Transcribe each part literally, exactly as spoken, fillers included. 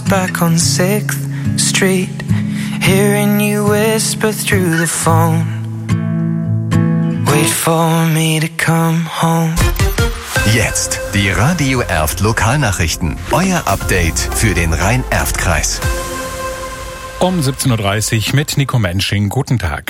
back on sixth Street, hearing you whisper through the phone. Wait for me to come home. Jetzt die Radio Erft Lokalnachrichten. Euer Update für den Rhein-Erft-Kreis. Um siebzehn Uhr dreißig mit Nico Mensching. Guten Tag.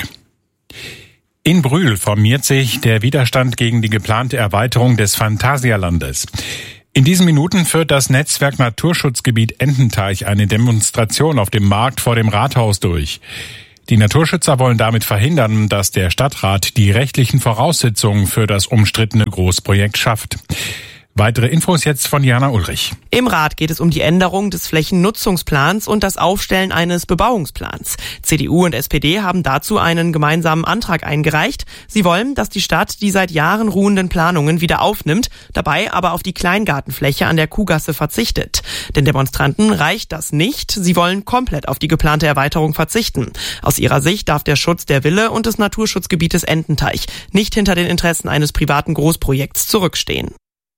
In Brühl formiert sich der Widerstand gegen die geplante Erweiterung des Phantasialandes. In diesen Minuten führt das Netzwerk Naturschutzgebiet Ententeich eine Demonstration auf dem Markt vor dem Rathaus durch. Die Naturschützer wollen damit verhindern, dass der Stadtrat die rechtlichen Voraussetzungen für das umstrittene Großprojekt schafft. Weitere Infos jetzt von Jana Ulrich. Im Rat geht es um die Änderung des Flächennutzungsplans und das Aufstellen eines Bebauungsplans. C D U und S P D haben dazu einen gemeinsamen Antrag eingereicht. Sie wollen, dass die Stadt die seit Jahren ruhenden Planungen wieder aufnimmt, dabei aber auf die Kleingartenfläche an der Kuhgasse verzichtet. Den Demonstranten reicht das nicht. Sie wollen komplett auf die geplante Erweiterung verzichten. Aus ihrer Sicht darf der Schutz der Wille und des Naturschutzgebietes Ententeich nicht hinter den Interessen eines privaten Großprojekts zurückstehen.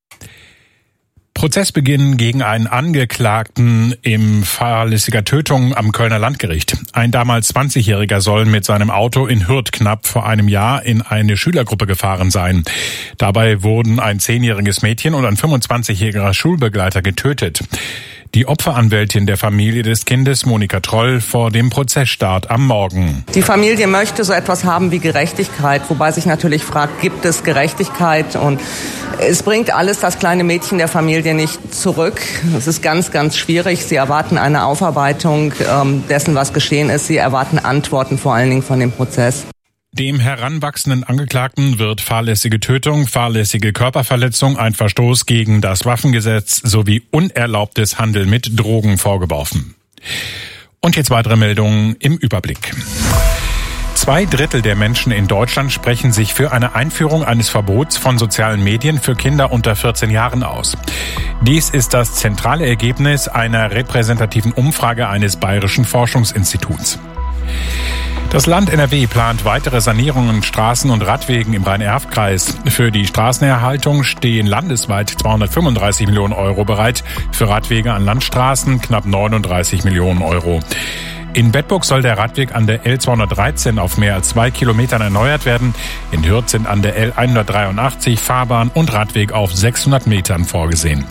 Prozessbeginn gegen einen Angeklagten im fahrlässiger Tötung am Kölner Landgericht. Ein damals zwanzigjähriger soll mit seinem Auto in Hürth knapp vor einem Jahr in eine Schülergruppe gefahren sein. Dabei wurden ein zehnjähriges Mädchen und ein fünfundzwanzigjähriger Schulbegleiter getötet. Die Opferanwältin der Familie des Kindes, Monika Troll, vor dem Prozessstart am Morgen. Die Familie möchte so etwas haben wie Gerechtigkeit, wobei sich natürlich fragt, gibt es Gerechtigkeit? Und es bringt alles das kleine Mädchen der Familie nicht zurück. Es ist ganz, ganz schwierig. Sie erwarten eine Aufarbeitung ähm, dessen, was geschehen ist. Sie erwarten Antworten vor allen Dingen von dem Prozess. Dem heranwachsenden Angeklagten wird fahrlässige Tötung, fahrlässige Körperverletzung, ein Verstoß gegen das Waffengesetz sowie unerlaubtes Handeln mit Drogen vorgeworfen. Und jetzt weitere Meldungen im Überblick. Zwei Drittel der Menschen in Deutschland sprechen sich für eine Einführung eines Verbots von sozialen Medien für Kinder unter vierzehn Jahren aus. Dies ist das zentrale Ergebnis einer repräsentativen Umfrage eines bayerischen Forschungsinstituts. Das Land N R W plant weitere Sanierungen Straßen und Radwegen im Rhein-Erft-Kreis. Für die Straßenerhaltung stehen landesweit zweihundertfünfunddreißig Millionen Euro bereit, für Radwege an Landstraßen knapp neununddreißig Millionen Euro. In Bedburg soll der Radweg an der L zweihundertdreizehn auf mehr als zwei Kilometern erneuert werden. In Hürth sind an der L hundertdreiundachtzig Fahrbahn und Radweg auf sechshundert Metern vorgesehen.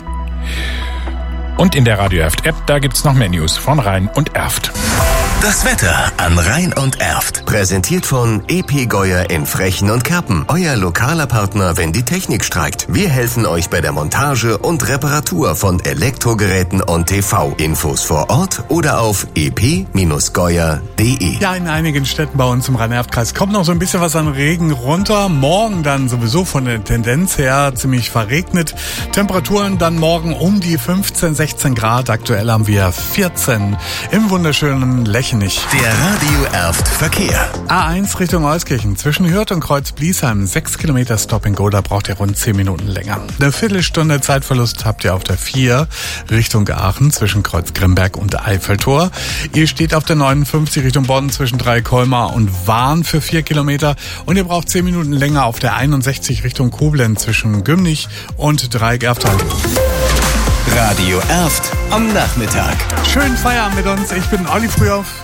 Und in der Radio Erft App, da gibt's noch mehr News von Rhein und Erft. Das Wetter an Rhein und Erft. Präsentiert von E P Geuer in Frechen und Kerpen. Euer lokaler Partner, wenn die Technik streikt. Wir helfen euch bei der Montage und Reparatur von Elektrogeräten und T V. Infos vor Ort oder auf e p geuer punkt de. Ja, in einigen Städten bei uns im Rhein-Erft-Kreis kommt noch so ein bisschen was an Regen runter. Morgen dann sowieso von der Tendenz her ziemlich verregnet. Temperaturen dann morgen um die fünfzehn, sechzehn Grad. Aktuell haben wir vierzehn im wunderschönen Lech. Nicht. Der Radio Erft Verkehr. A eins Richtung Euskirchen. Zwischen Hürth und Kreuz-Bliesheim. sechs Kilometer Stop and Go. Da braucht ihr rund zehn Minuten länger. Eine Viertelstunde Zeitverlust habt ihr auf der vier Richtung Aachen zwischen Kreuz-Grimberg und Eiffeltor. Ihr steht auf der neunundfünfzig Richtung Bonn zwischen Dreikolmar und Wahn für vier Kilometer. Und ihr braucht zehn Minuten länger auf der einundsechzig Richtung Koblenz zwischen Gümnich und Dreieck-Erftal. Radio Erft am Nachmittag. Schönen Feierabend mit uns. Ich bin Olli Frühauf.